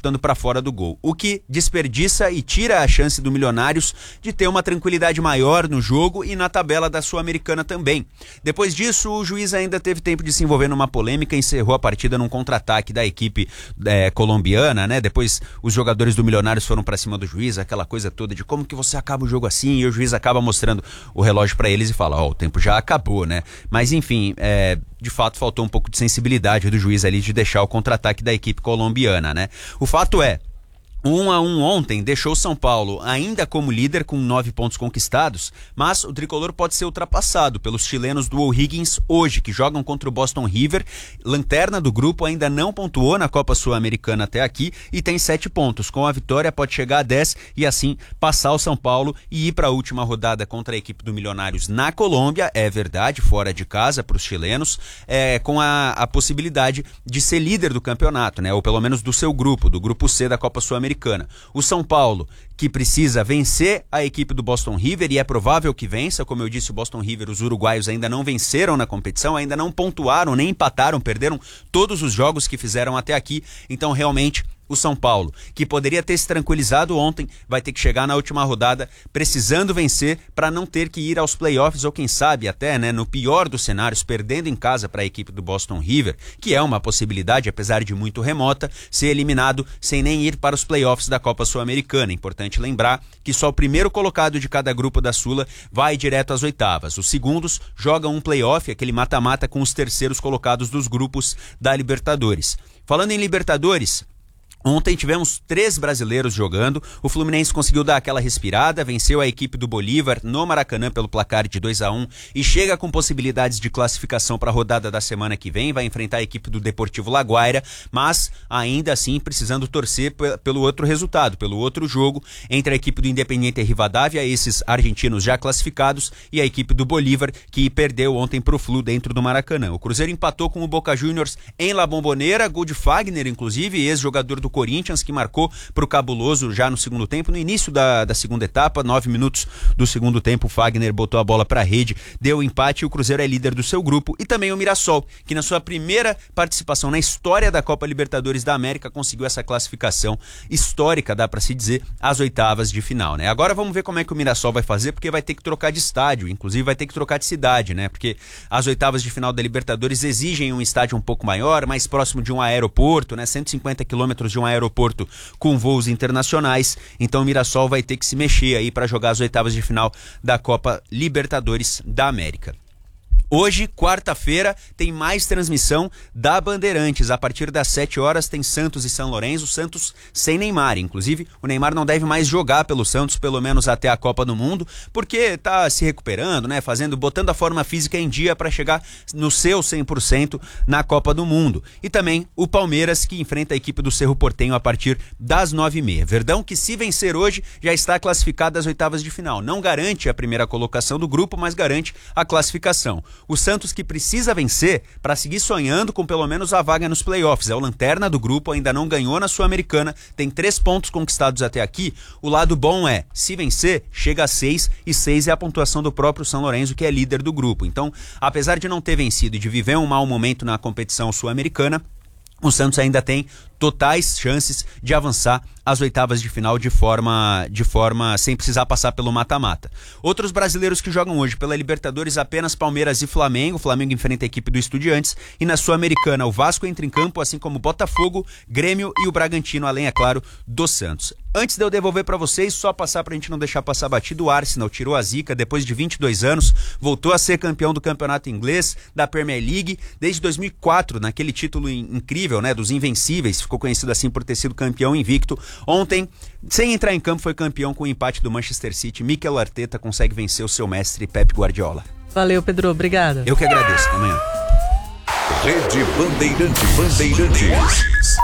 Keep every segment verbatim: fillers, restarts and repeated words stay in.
chutando para fora do gol, o que desperdiça e tira a chance do Milionários de ter uma tranquilidade maior no jogo e na tabela da Sul-Americana também. Depois disso, o juiz ainda teve tempo de se envolver numa polêmica e encerrou a partida num contra-ataque da equipe é, colombiana, né? Depois os jogadores do Milionários foram para cima do juiz, aquela coisa toda de como que você acaba o jogo assim, e o juiz acaba mostrando o relógio para eles e fala, ó, oh, o tempo já acabou, né? Mas enfim, é, de fato faltou um pouco de sensibilidade do juiz ali de deixar o contra-ataque da equipe colombiana, né? O fato é, um a um ontem deixou o São Paulo ainda como líder com nove pontos conquistados, mas o tricolor pode ser ultrapassado pelos chilenos do O'Higgins hoje, que jogam contra o Boston River. Lanterna do grupo, ainda não pontuou na Copa Sul-Americana até aqui e tem sete pontos. Com a vitória pode chegar a dez e assim passar o São Paulo e ir para a última rodada contra a equipe do Milionários na Colômbia, é verdade, fora de casa para os chilenos, é, com a, a possibilidade de ser líder do campeonato, né? Ou pelo menos do seu grupo, do grupo C da Copa Sul-Americana. O São Paulo, que precisa vencer a equipe do Boston River, e é provável que vença, como eu disse, o Boston River, os uruguaios ainda não venceram na competição, ainda não pontuaram, nem empataram, perderam todos os jogos que fizeram até aqui, então realmente o São Paulo, que poderia ter se tranquilizado ontem, vai ter que chegar na última rodada precisando vencer para não ter que ir aos playoffs, ou quem sabe até, né, no pior dos cenários, perdendo em casa para a equipe do Boston River, que é uma possibilidade, apesar de muito remota, ser eliminado sem nem ir para os playoffs da Copa Sul-Americana. Importante lembrar que só o primeiro colocado de cada grupo da Sula vai direto às oitavas. Os segundos jogam um playoff, aquele mata-mata com os terceiros colocados dos grupos da Libertadores. Falando em Libertadores, ontem tivemos três brasileiros jogando, o Fluminense conseguiu dar aquela respirada, venceu a equipe do Bolívar no Maracanã pelo placar de dois a um e chega com possibilidades de classificação para a rodada da semana que vem, vai enfrentar a equipe do Deportivo Laguaira, mas ainda assim precisando torcer p- pelo outro resultado, pelo outro jogo entre a equipe do Independiente Rivadavia, esses argentinos já classificados, e a equipe do Bolívar, que perdeu ontem pro Flu dentro do Maracanã. O Cruzeiro empatou com o Boca Juniors em La Bombonera, gol de Fagner, inclusive, ex-jogador do Corinthians, que marcou para o Cabuloso já no segundo tempo, no início da, da segunda etapa, nove minutos do segundo tempo, o Fagner botou a bola para a rede, deu o empate e o Cruzeiro é líder do seu grupo. E também o Mirassol, que na sua primeira participação na história da Copa Libertadores da América conseguiu essa classificação histórica, dá para se dizer, às oitavas de final, né? Agora vamos ver como é que o Mirassol vai fazer, porque vai ter que trocar de estádio, inclusive vai ter que trocar de cidade, né? Porque as oitavas de final da Libertadores exigem um estádio um pouco maior, mais próximo de um aeroporto, né? cento e cinquenta quilômetros de um aeroporto com voos internacionais, então o Mirassol vai ter que se mexer aí para jogar as oitavas de final da Copa Libertadores da América. Hoje, quarta-feira, tem mais transmissão da Bandeirantes. A partir das sete horas tem Santos e São Lourenço, Santos sem Neymar. Inclusive, o Neymar não deve mais jogar pelo Santos, pelo menos até a Copa do Mundo, porque tá se recuperando, né, fazendo, botando a forma física em dia para chegar no seu cem por cento na Copa do Mundo. E também o Palmeiras, que enfrenta a equipe do Cerro Porteño a partir das nove e meia. Verdão, que se vencer hoje, já está classificado às oitavas de final. Não garante a primeira colocação do grupo, mas garante a classificação. O Santos, que precisa vencer para seguir sonhando com pelo menos a vaga nos playoffs. É o lanterna do grupo, ainda não ganhou na Sul-Americana, tem três pontos conquistados até aqui. O lado bom é, se vencer, chega a seis, e seis é a pontuação do próprio São Lourenço, que é líder do grupo. Então, apesar de não ter vencido e de viver um mau momento na competição sul-americana, o Santos ainda tem totais chances de avançar às oitavas de final de forma, de forma sem precisar passar pelo mata-mata. Outros brasileiros que jogam hoje pela Libertadores, apenas Palmeiras e Flamengo. O Flamengo enfrenta a equipe do Estudiantes, e na Sul-Americana o Vasco entra em campo, assim como Botafogo, Grêmio e o Bragantino, além, é claro, do Santos. Antes de eu devolver para vocês, só passar pra gente não deixar passar batido, o Arsenal tirou a zica depois de vinte e dois anos, voltou a ser campeão do campeonato inglês, da Premier League, desde dois mil e quatro, naquele título incrível, né, dos Invencíveis, ficou conhecido assim por ter sido campeão invicto. Ontem, sem entrar em campo, foi campeão com o empate do Manchester City. Mikel Arteta consegue vencer o seu mestre Pep Guardiola. Valeu, Pedro, obrigada. Eu que agradeço, até amanhã. Rede Bandeirantes. Bandeirantes.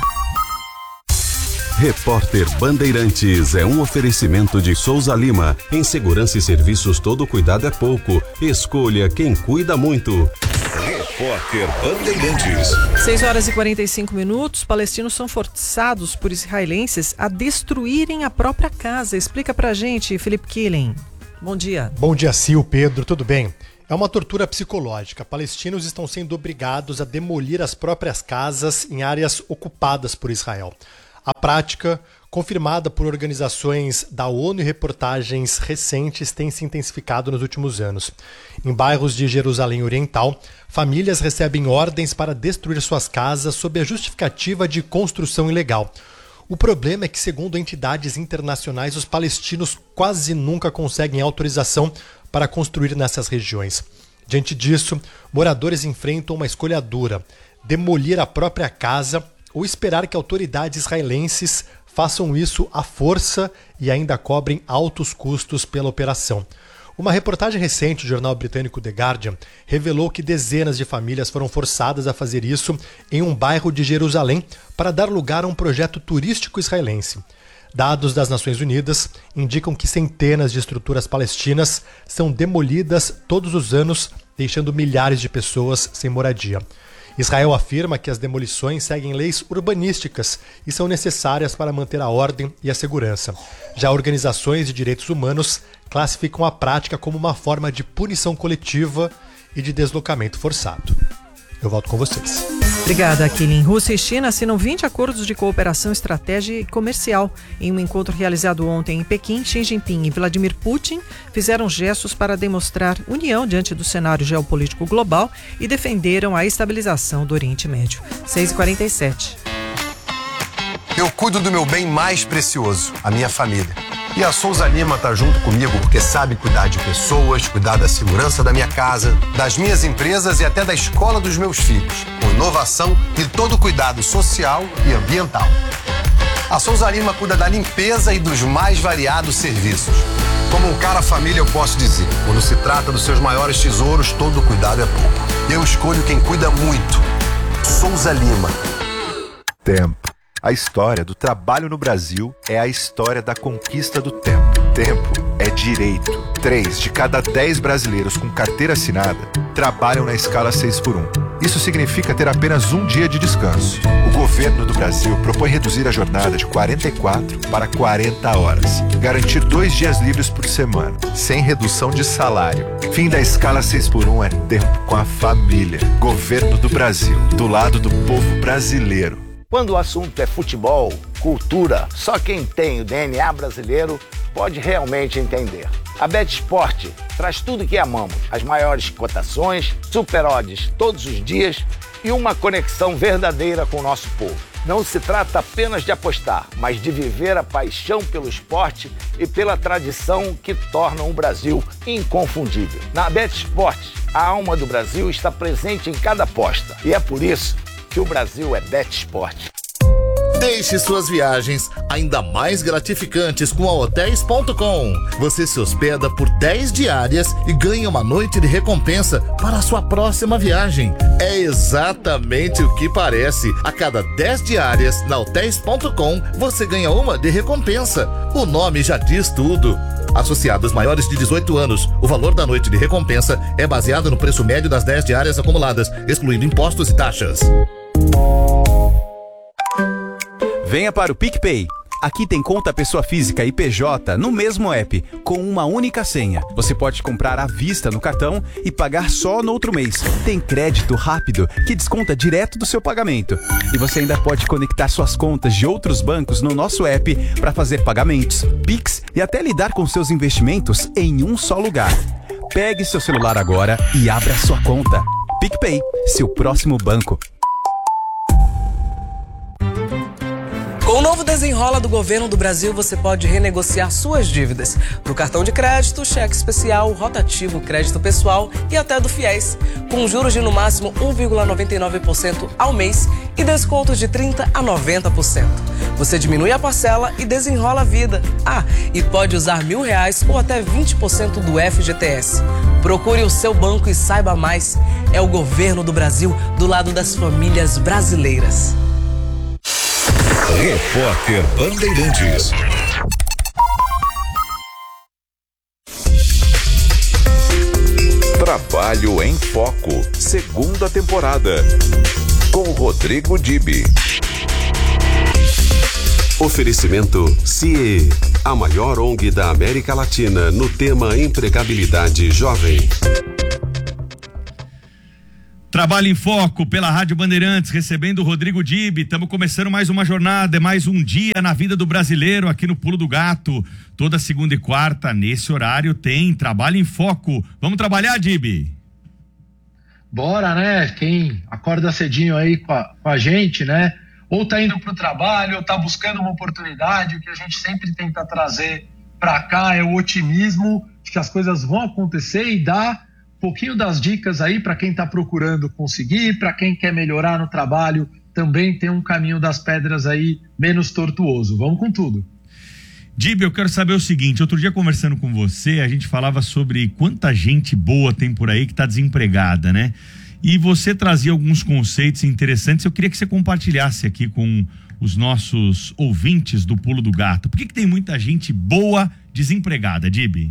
Repórter Bandeirantes é um oferecimento de Souza Lima. Em segurança e serviços, todo cuidado é pouco. Escolha quem cuida muito. Repórter Bandeirantes. seis horas e quarenta e cinco minutos. Palestinos são forçados por israelenses a destruírem a própria casa. Explica pra gente, Felipe Killen. Bom dia. Bom dia, Sil, Pedro, tudo bem? É uma tortura psicológica. Palestinos estão sendo obrigados a demolir as próprias casas em áreas ocupadas por Israel. A prática, confirmada por organizações da ONU e reportagens recentes, tem se intensificado nos últimos anos. Em bairros de Jerusalém Oriental, famílias recebem ordens para destruir suas casas sob a justificativa de construção ilegal. O problema é que, segundo entidades internacionais, os palestinos quase nunca conseguem autorização para construir nessas regiões. Diante disso, moradores enfrentam uma escolha dura: demolir a própria casa ou esperar que autoridades israelenses façam isso à força e ainda cobrem altos custos pela operação. Uma reportagem recente do jornal britânico The Guardian revelou que dezenas de famílias foram forçadas a fazer isso em um bairro de Jerusalém para dar lugar a um projeto turístico israelense. Dados das Nações Unidas indicam que centenas de estruturas palestinas são demolidas todos os anos, deixando milhares de pessoas sem moradia. Israel afirma que as demolições seguem leis urbanísticas e são necessárias para manter a ordem e a segurança. Já organizações de direitos humanos classificam a prática como uma forma de punição coletiva e de deslocamento forçado. Eu volto com vocês. Obrigada, Aquilin. Rússia e China assinam vinte acordos de cooperação estratégica e comercial. Em um encontro realizado ontem em Pequim, Xi Jinping e Vladimir Putin fizeram gestos para demonstrar união diante do cenário geopolítico global e defenderam a estabilização do Oriente Médio. seis e quarenta e sete. Eu cuido do meu bem mais precioso, a minha família. E a Souza Lima tá junto comigo porque sabe cuidar de pessoas, cuidar da segurança da minha casa, das minhas empresas e até da escola dos meus filhos, com inovação e todo o cuidado social e ambiental. A Souza Lima cuida da limpeza e dos mais variados serviços. Como um cara família, eu posso dizer, quando se trata dos seus maiores tesouros, todo cuidado é pouco. Eu escolho quem cuida muito. Souza Lima. Tempo. A história do trabalho no Brasil é a história da conquista do tempo. Tempo é direito. Três de cada dez brasileiros com carteira assinada trabalham na escala seis por um. Isso significa ter apenas um dia de descanso. O governo do Brasil propõe reduzir a jornada de quarenta e quatro para quarenta horas. Garantir dois dias livres por semana, sem redução de salário. Fim da escala seis por um é tempo com a família. Governo do Brasil, do lado do povo brasileiro. Quando o assunto é futebol, cultura, só quem tem o D N A brasileiro pode realmente entender. A BetSport traz tudo que amamos, as maiores cotações, super odds todos os dias e uma conexão verdadeira com o nosso povo. Não se trata apenas de apostar, mas de viver a paixão pelo esporte e pela tradição que tornam o Brasil inconfundível. Na BetSport, a alma do Brasil está presente em cada aposta e é por isso que o Brasil é BetSport. Deixe suas viagens ainda mais gratificantes com a hotéis ponto com. Você se hospeda por dez diárias e ganha uma noite de recompensa para a sua próxima viagem. É exatamente o que parece. A cada dez diárias na hotéis ponto com, você ganha uma de recompensa. O nome já diz tudo. Associados maiores de dezoito anos, o valor da noite de recompensa é baseado no preço médio das dez diárias acumuladas, excluindo impostos e taxas. Venha para o PicPay. Aqui tem conta pessoa física e P J no mesmo app, com uma única senha. Você pode comprar à vista no cartão e pagar só no outro mês. Tem crédito rápido que desconta direto do seu pagamento. E você ainda pode conectar suas contas de outros bancos no nosso app para fazer pagamentos, Pix e até lidar com seus investimentos em um só lugar. Pegue seu celular agora e abra sua conta. PicPay, seu próximo banco. Com o novo Desenrola do Governo do Brasil, você pode renegociar suas dívidas do cartão de crédito, cheque especial, rotativo, crédito pessoal e até do FIES, com juros de no máximo um vírgula noventa e nove por cento ao mês e descontos de trinta por cento a noventa por cento. Você diminui a parcela e desenrola a vida. Ah, e pode usar mil reais ou até vinte por cento do F G T S. Procure o seu banco e saiba mais. É o Governo do Brasil do lado das famílias brasileiras. Repórter Bandeirantes. Trabalho em Foco, segunda temporada, com Rodrigo Dibi. Oferecimento C I E, a maior O N G da América Latina no tema empregabilidade jovem. Trabalho em Foco pela Rádio Bandeirantes, recebendo o Rodrigo Dib. Estamos começando mais uma jornada, é mais um dia na vida do brasileiro aqui no Pulo do Gato. Toda segunda e quarta, nesse horário, tem Trabalho em Foco. Vamos trabalhar, Dib? Bora, né? Quem acorda cedinho aí com a, com a gente, né? Ou tá indo pro trabalho, ou tá buscando uma oportunidade. O que a gente sempre tenta trazer para cá é o otimismo de que as coisas vão acontecer e dar pouquinho das dicas aí para quem está procurando conseguir, para quem quer melhorar no trabalho, também tem um caminho das pedras aí menos tortuoso. Vamos com tudo. Dib, eu quero saber o seguinte, outro dia conversando com você, a gente falava sobre quanta gente boa tem por aí que está desempregada, né? E você trazia alguns conceitos interessantes, eu queria que você compartilhasse aqui com os nossos ouvintes do Pulo do Gato. Por que que tem muita gente boa desempregada, Dib?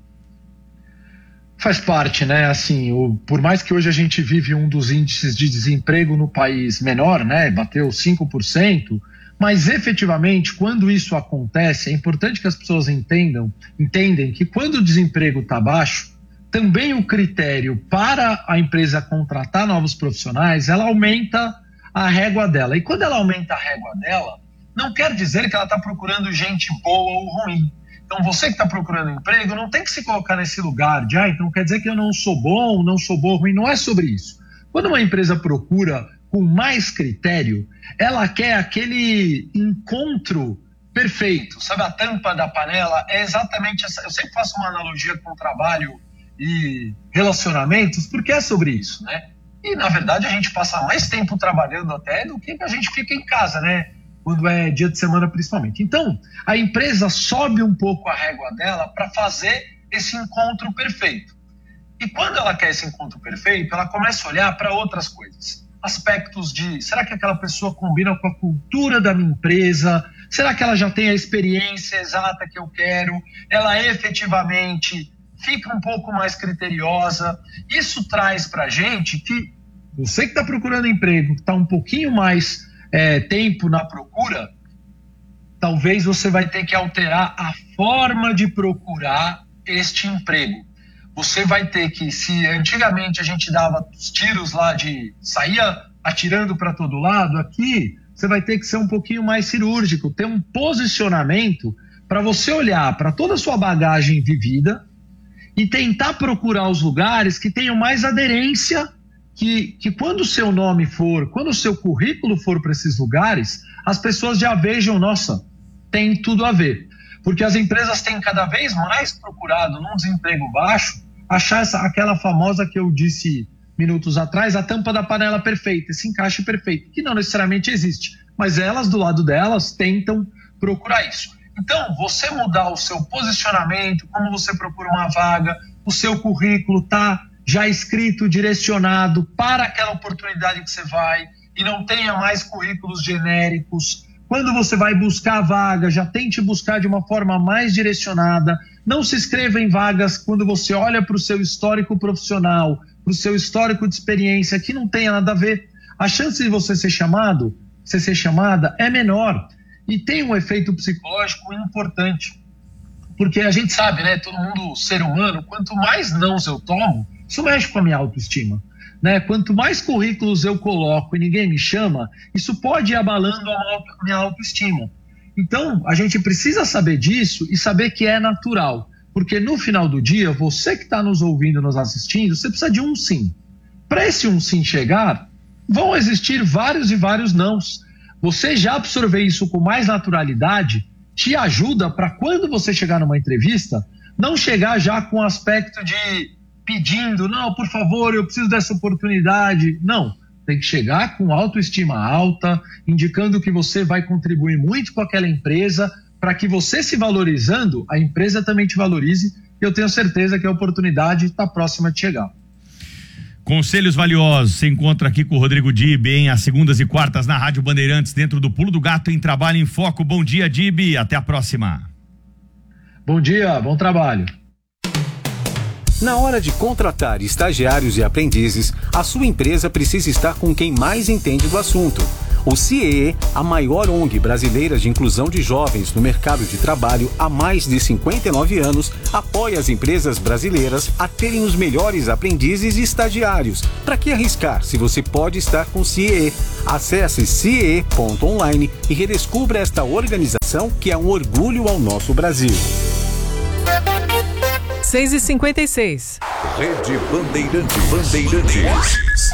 Faz parte, né? Assim, o, por mais que hoje a gente vive um dos índices de desemprego no país menor, né? Bateu cinco por cento, mas efetivamente, quando isso acontece, é importante que as pessoas entendam, entendem que quando o desemprego está baixo, também o critério para a empresa contratar novos profissionais, ela aumenta a régua dela. E quando ela aumenta a régua dela, não quer dizer que ela está procurando gente boa ou ruim. Então, você que está procurando emprego não tem que se colocar nesse lugar de, ah, então quer dizer que eu não sou bom, não sou boa, ruim. Não é sobre isso. Quando uma empresa procura com mais critério, ela quer aquele encontro perfeito. Sabe, a tampa da panela é exatamente essa. Eu sempre faço uma analogia com trabalho e relacionamentos, porque é sobre isso, né? E, na verdade, a gente passa mais tempo trabalhando até do que a gente fica em casa, né? Quando é dia de semana principalmente. Então, a empresa sobe um pouco a régua dela para fazer esse encontro perfeito. E quando ela quer esse encontro perfeito, ela começa a olhar para outras coisas. Aspectos de, será que aquela pessoa combina com a cultura da minha empresa? Será que ela já tem a experiência exata que eu quero? Ela efetivamente fica um pouco mais criteriosa. Isso traz para a gente que você que está procurando emprego, que está um pouquinho mais É, tempo na procura, talvez você vai ter que alterar a forma de procurar este emprego. Você vai ter que, se antigamente a gente dava os tiros lá de saía atirando para todo lado, aqui você vai ter que ser um pouquinho mais cirúrgico, ter um posicionamento para você olhar para toda a sua bagagem vivida e tentar procurar os lugares que tenham mais aderência. Que, que quando o seu nome for, quando o seu currículo for para esses lugares, as pessoas já vejam, nossa, tem tudo a ver. Porque as empresas têm cada vez mais procurado, num desemprego baixo, achar essa, aquela famosa que eu disse minutos atrás, a tampa da panela perfeita, esse encaixe perfeito, que não necessariamente existe. Mas elas, do lado delas, tentam procurar isso. Então, você mudar o seu posicionamento, como você procura uma vaga, o seu currículo está já escrito, direcionado para aquela oportunidade que você vai, e não tenha mais currículos genéricos. Quando você vai buscar a vaga, já tente buscar de uma forma mais direcionada. Não se inscreva em vagas quando você olha para o seu histórico profissional, para o seu histórico de experiência, que não tenha nada a ver. A chance de você ser chamado, você ser chamada, é menor. E tem um efeito psicológico importante. Porque a gente sabe, né, todo mundo, ser humano, quanto mais nãos eu tomo, isso mexe com a minha autoestima, né? Quanto mais currículos eu coloco e ninguém me chama, isso pode ir abalando a minha autoestima. Então, a gente precisa saber disso e saber que é natural. Porque no final do dia, você que está nos ouvindo, nos assistindo, você precisa de um sim. Para esse um sim chegar, vão existir vários e vários nãos. Você já absorver isso com mais naturalidade te ajuda para quando você chegar numa entrevista, não chegar já com o aspecto de pedindo, não, por favor, eu preciso dessa oportunidade. Não, tem que chegar com autoestima alta, indicando que você vai contribuir muito com aquela empresa, para que você se valorizando, a empresa também te valorize, e eu tenho certeza que a oportunidade está próxima de chegar. Conselhos valiosos, você encontra aqui com o Rodrigo Dib, hein? Às segundas e quartas na Rádio Bandeirantes, dentro do Pulo do Gato, em Trabalho em Foco. Bom dia, Dib, até a próxima. Bom dia, bom trabalho. Na hora de contratar estagiários e aprendizes, a sua empresa precisa estar com quem mais entende do assunto. O C I E, a maior O N G brasileira de inclusão de jovens no mercado de trabalho há mais de cinquenta e nove anos, apoia as empresas brasileiras a terem os melhores aprendizes e estagiários. Para que arriscar se você pode estar com o C I E? Acesse C I E ponto online e redescubra esta organização que é um orgulho ao nosso Brasil. seis e cinquenta e seis. Rede Bandeirantes. Bandeirantes.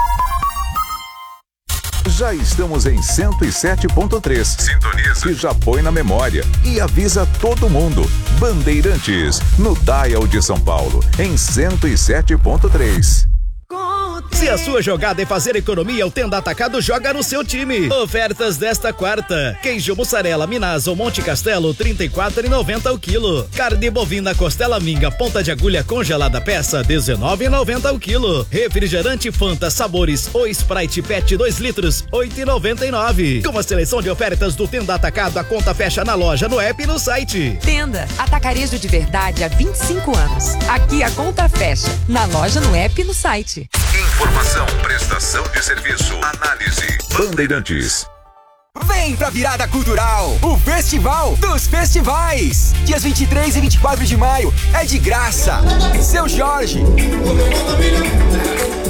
Já estamos em cento e sete ponto três. Sintoniza. Que já põe na memória e avisa todo mundo. Bandeirantes, no Dial de São Paulo, em cento e sete ponto três. Se a sua jogada é fazer economia, o Tenda Atacado joga no seu time. Ofertas desta quarta: queijo mussarela Minas ou Monte Castelo, trinta e quatro reais e noventa centavos o quilo. Carne bovina costela minga ponta de agulha congelada peça, dezenove reais e noventa centavos o quilo. Refrigerante Fanta sabores ou Sprite Pet dois litros, oito reais e noventa e nove centavos. Com a seleção de ofertas do Tenda Atacado, a conta fecha na loja, no app e no site. Tenda, atacarejo de verdade há vinte e cinco anos. Aqui a conta fecha, na loja, no app e no site. Informação, prestação de serviço, análise. Bandeirantes. Vem pra Virada Cultural, o Festival dos Festivais. Dias vinte e três e vinte e quatro de maio é de graça. Seu Jorge.